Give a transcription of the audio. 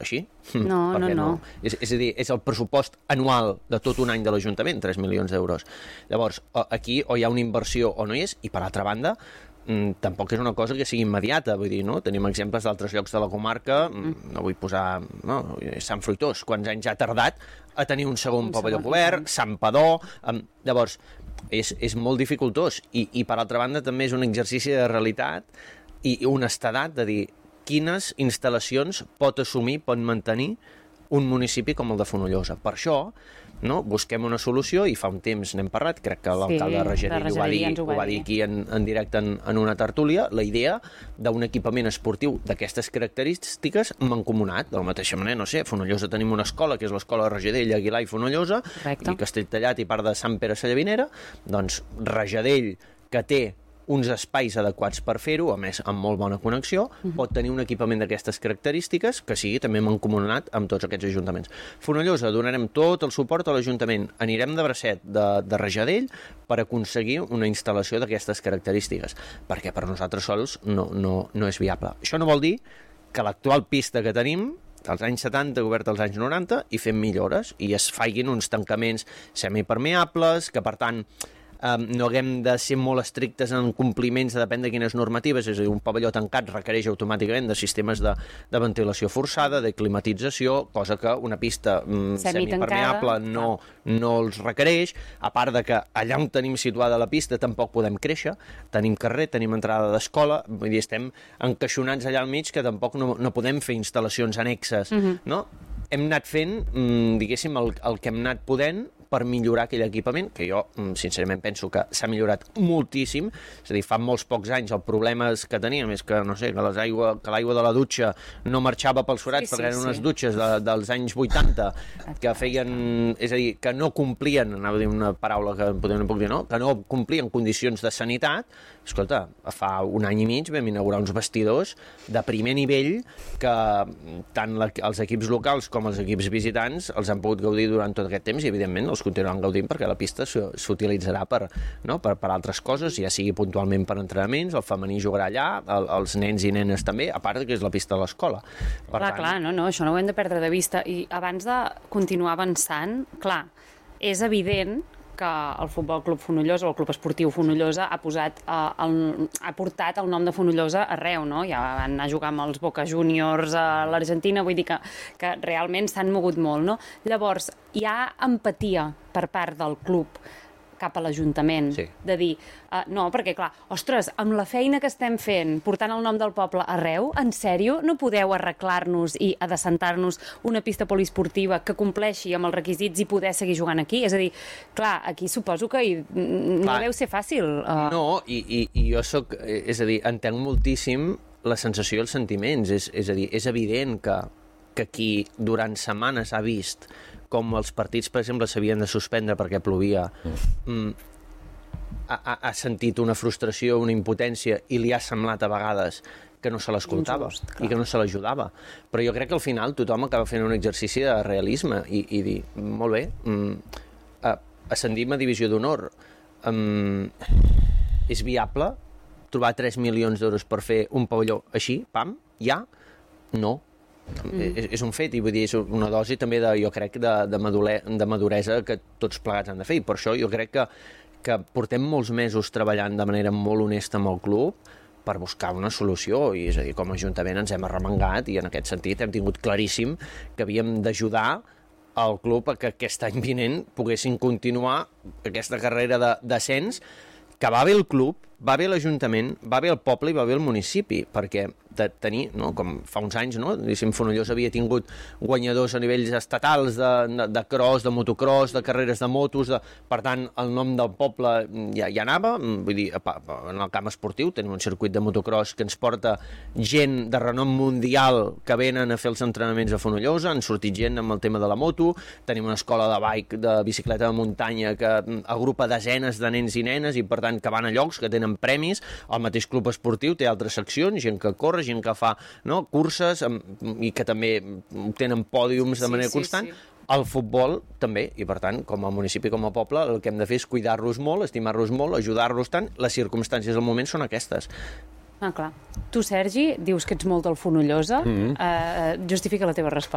així. No. És a dir, és el pressupost anual de tot un any de l'Ajuntament, 3 milions d'euros. Llavors, aquí o hi ha una inversió o no hi és, i per altra banda, tampoc és una cosa que sigui immediata, vull dir, no? Tenim exemples d'altres llocs de la comarca, no vull posar, no? Sant Fruitós, quants anys ha tardat a tenir un segon pavelló cobert, Santpedor, llavors és molt dificultós i per altra banda també és un exercici de realitat i honestedat de dir quines instal·lacions pot assumir, pot mantenir un municipi com el de Fonollosa. Per això, no, busquem una solució i fa un temps n'hem parlat, crec que l'alcalde de Rajadell ho va dir aquí en directe en una tertúlia, la idea d'un equipament esportiu d'aquestes característiques mancomunat, de la mateixa manera, no sé, a Fonollosa tenim una escola, que és l'escola de Rajadell, Aguilar i Fonollosa, i Castelltallat i part de Sant Pere Sallavinera, doncs Rajadell, que té uns espais adequats per fer-ho, a més amb molt bona connexió, pot tenir un equipament d'aquestes característiques que sigui també mancomunat amb tots aquests ajuntaments. Fonollosa, donarem tot el suport a l'Ajuntament. Anirem de bracet de Rajadell per aconseguir una instal·lació d'aquestes característiques, perquè per nosaltres sols no és viable. Això no vol dir que l'actual pista que tenim als anys 70, obert als anys 90, i fem millores, i es faiguin uns tancaments semipermeables, que per tant no haguem de ser molt estrictes en compliments de depèn de quines normatives, és a dir, un pavelló tancat requereix automàticament de sistemes de ventilació forçada, de climatització, cosa que una pista semipermeable no els requereix, a part de que allà on tenim situada la pista tampoc podem créixer, tenim carrer, tenim entrada d'escola, vull dir, estem encaixonats allà al mig que tampoc no podem fer instal·lacions annexes, no? Hem anat fent, diguéssim, el que hem anat podent per millorar aquell equipament, que jo sincerament penso que s'ha millorat moltíssim, és a dir, fa molts pocs anys el problema que teníem és que, no sé, que l'aigua de la dutxa no marxava pels forats perquè eren unes dutxes dels anys 80 que feien, és a dir, que no complien, anava a dir una paraula que potser no puc dir, no? Que no complien condicions de sanitat. Escolta, fa un any i mig vam inaugurar uns vestidors de primer nivell que tant els equips locals com els equips visitants els han pogut gaudir durant tot aquest temps i evidentment els continuaran gaudint perquè la pista s'utilitzarà per altres coses, ja sigui puntualment per entrenaments, el femení jugarà allà, els nens i nenes també, a part que és la pista de l'escola. Clar, no, això no ho hem de perdre de vista. I abans de continuar avançant, clar, és evident que el Futbol Club Fonollosa o el Club Esportiu Fonollosa ha portat el nom de Fonollosa arreu, no? Ja van anar a jugar amb els Boca Juniors a l'Argentina, vull dir que realment s'han mogut molt, no? Llavors, hi ha empatia per part del club cap a l'Ajuntament, de dir, no, perquè clar, ostres, amb la feina que estem fent, portant el nom del poble arreu, en sèrio, no podeu arreglar-nos i adecentar-nos una pista poliesportiva que compleixi amb els requisits i poder seguir jugant aquí? És a dir, clar, aquí suposo que no deu ser fàcil. No, i jo soc, és a dir, entenc moltíssim la sensació i els sentiments, és a dir, és evident que qui durant setmanes ha vist com els partits, per exemple, s'havien de suspendre perquè plovia, ha sentit una frustració, una impotència, i li ha semblat a vegades que no se l'escoltava i que no se l'ajudava. Però jo crec que al final tothom acaba fent un exercici de realisme i dir, molt bé, ascendim a divisió d'honor. És viable trobar 3 milions d'euros per fer un pavelló així, pam, ja? No. És un fet, i vull dir, és una dosi també jo crec de maduresa que tots plegats han de fer, i per això jo crec que portem molts mesos treballant de manera molt honesta amb el club per buscar una solució, i és a dir, com a Ajuntament ens hem arremangat i en aquest sentit hem tingut claríssim que havíem d'ajudar el club a que aquest any vinent poguessin continuar aquesta carrera d'ascens, que va bé el club, va bé l'Ajuntament, va bé el poble i va bé el municipi, perquè de tenir, no, com fa uns anys, no, Fonollosa havia tingut guanyadors a nivells estatals de cross, de motocross, de carreres de motos, per tant, el nom del poble ja anava, vull dir, en el camp esportiu tenim un circuit de motocross que ens porta gent de renom mundial que venen a fer els entrenaments a Fonollosa, han sortit gent amb el tema de la moto, tenim una escola de bike, de bicicleta de muntanya que agrupa desenes de nens i nenes i per tant que van a llocs que tenen premis, el mateix club esportiu té altres seccions, gent que corre, gent que fa curses i que també obtenen pòdiums de manera constant. El futbol també, i per tant, com a municipi, com a poble, el que hem de fer és cuidar-los molt, estimar-los molt, ajudar-los tant. Les circumstàncies del moment són aquestes. Clar. Tu, Sergi, dius que ets molt del Fonollosa. Justifica la teva resposta.